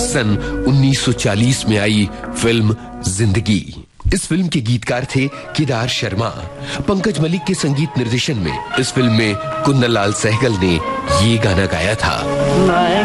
सन 1940 में आई फिल्म जिंदगी। इस फिल्म के गीतकार थे केदार शर्मा। पंकज मलिक के संगीत निर्देशन में इस फिल्म में कुन्नलाल सहगल ने ये गाना गाया था।